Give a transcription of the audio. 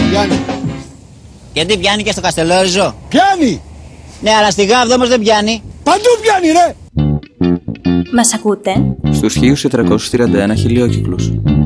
Πιάνει. Γιατί πιάνει και στο Καστελόριζο? Πιάνει. Ναι, αλλά στη Γάβδο όμως δεν πιάνει. Παντού πιάνει ρε. Μας ακούτε? Στους 1431 χιλιόκυκλους.